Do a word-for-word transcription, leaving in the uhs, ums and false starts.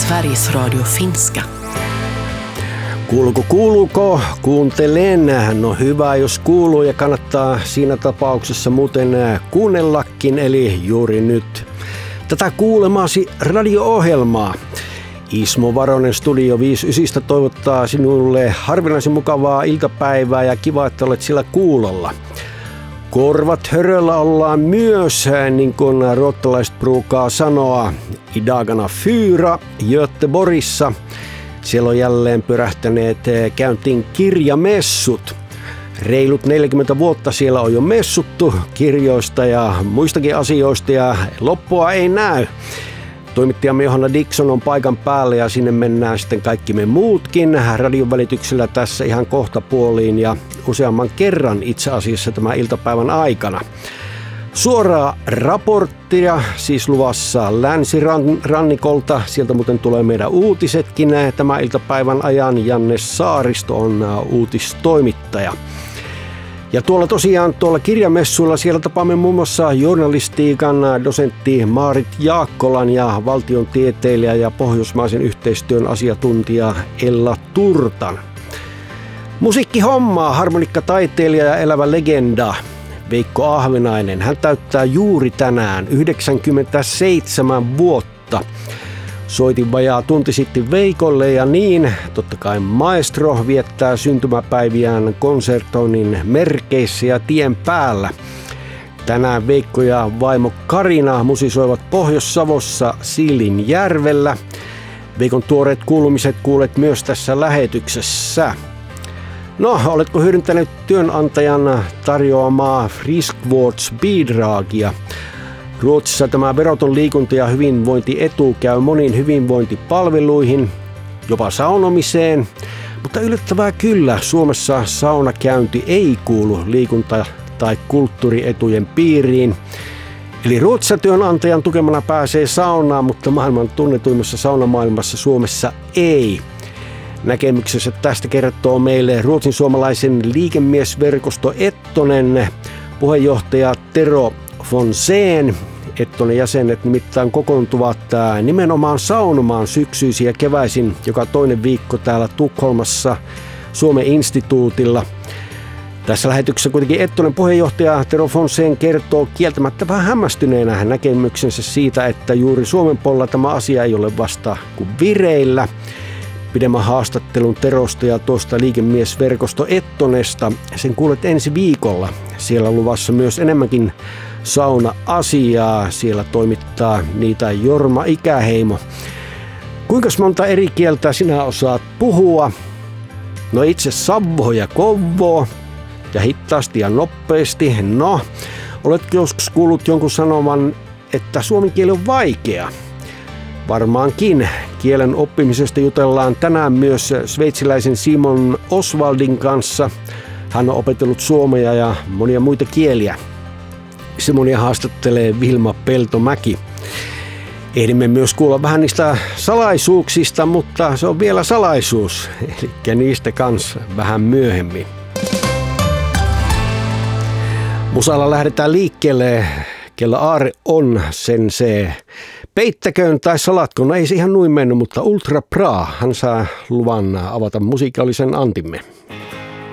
Sveriges Radio finska. Kuuluuko, kuuluuko? Kuuntelen. No hyvä, jos kuuluu ja kannattaa siinä tapauksessa muuten kuunnellakin, eli juuri nyt tätä kuulemaasi radio-ohjelmaa. Ismo Varonen Studio viisikymmentäyhdeksän toivottaa sinulle harvinaisen mukavaa iltapäivää ja kiva, että olet siellä kuulolla. Korvat höröllä ollaan myös, niin kuin ruottalaiset pruukaa sanoa, i dagarna fyra Göteborgissa. Siellä on jälleen pyrähtäneet käyntiin kirjamessut. Reilut neljäkymmentä vuotta siellä on jo messuttu kirjoista ja muistakin asioista ja loppua ei näy. Toimittajamme Johanna Dixon on paikan päällä ja sinne mennään sitten kaikki me muutkin radion välityksellä tässä ihan kohta puoliin ja useamman kerran itse asiassa tämän iltapäivän aikana. Suoraa raporttia siis luvassa länsirannikolta. Sieltä muuten tulee meidän uutisetkin tämän iltapäivän ajan. Janne Saaristo on uutistoimittaja. Ja tuolla tosiaan tuolla kirjamessuilla siellä tapaamme muun muassa journalistiikan dosentti Maarit Jaakkolan ja valtiontieteilijä ja pohjoismaisen yhteistyön asiantuntija Ella Turtan. Musiikkihommaa, harmonikkataiteilija ja elävä legenda Veikko Ahvenainen. Hän täyttää juuri tänään yhdeksänkymmentäseitsemän vuotta. Soitin vajaa tunti sitten Veikolle ja niin, totta kai maestro viettää syntymäpäiviään konsertoinnin merkeissä ja tien päällä. Tänään Veikko ja vaimo Karina musisoivat Pohjois-Savossa Siilinjärvellä. Veikon tuoreet kuulumiset kuulet myös tässä lähetyksessä. No, oletko hyödyntänyt työnantajan tarjoamaa friskvårdsbidragia? Ruotsissa tämä veroton liikunta- ja hyvinvointietu käy moniin hyvinvointipalveluihin, jopa saunomiseen, mutta yllättävää kyllä Suomessa saunakäynti ei kuulu liikunta- tai kulttuurietujen piiriin. Eli Ruotsissa työnantajan tukemana pääsee saunaan, mutta maailman tunnetuimmassa saunamaailmassa Suomessa ei. Näkemyksessä tästä kertoo meille ruotsin suomalaisen liikemiesverkosto Ettonen, puheenjohtaja Tero Fonsén. Ettonen jäsenet nimittäin kokoontuvat nimenomaan saunomaan syksyisin ja keväisin joka toinen viikko täällä Tukholmassa Suomen instituutilla. Tässä lähetyksessä kuitenkin Ettonen puheenjohtaja Tero Fonsén kertoo kieltämättä vähän hämmästyneenä näkemyksensä siitä, että juuri Suomen puolella tämä asia ei ole vasta kuin vireillä. Pidemmän haastattelun Terosta ja tuosta liikemiesverkosto Ettonesta sen kuulet ensi viikolla. Siellä on luvassa myös enemmänkin sauna-asiaa. Siellä toimittaa niitä Jorma Ikäheimo. Kuinka monta eri kieltä sinä osaat puhua? No itse savvoa ja kovvoa ja hitaasti ja nopeasti. No, oletko joskus kuullut jonkun sanoman, että suomen kieli on vaikea? Varmaankin. Kielen oppimisesta jutellaan tänään myös sveitsiläisen Simon Oswaldin kanssa. Hän on opetellut suomea ja monia muita kieliä. Simonia haastattelee Vilma Peltomäki. Ehdimme myös kuulla vähän niistä salaisuuksista, mutta se on vielä salaisuus. Eli niistä kanssa vähän myöhemmin. Musalla lähdetään liikkeelle. Kella aare on sen se. Peittäköön tai salatko, no ei se ihan noin mennyt, mutta Ultra Pra, hän saa luvan avata musiikallisen antimme.